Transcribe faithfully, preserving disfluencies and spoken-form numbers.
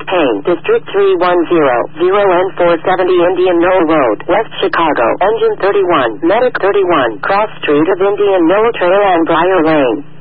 Payne, District three one zero zero N four seventy Indian Knoll Road, West Chicago. Engine thirty-one, Medic thirty-one, Cross Street of Indian Knoll Trail and Briar Lane.